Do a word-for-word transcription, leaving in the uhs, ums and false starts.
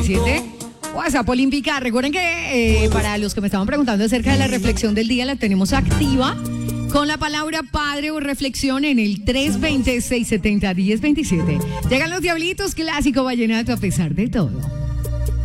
veintisiete. WhatsApp Olímpica. Recuerden que eh, para los que me estaban preguntando acerca de la reflexión del día, la tenemos activa con la palabra padre o reflexión en el tres dos cero, seis siete cero, uno cero dos siete. Llegan los Diablitos, clásico vallenato a pesar de todo.